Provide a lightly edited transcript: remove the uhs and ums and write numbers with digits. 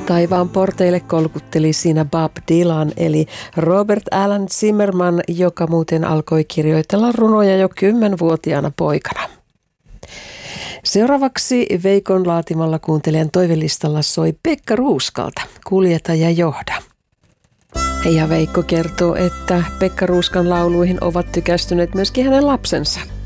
Taivaan porteille kolkutteli siinä Bob Dylan eli Robert Alan Zimmerman, joka muuten alkoi kirjoitella runoja jo 10-vuotiaana poikana. Seuraavaksi Veikon laatimalla kuuntelijan toivelistalla soi Pekka Ruuskalta Kuljeta ja johda. Ja Veikko kertoo, että Pekka Ruuskan lauluihin ovat tykästyneet myöskin hänen lapsensa.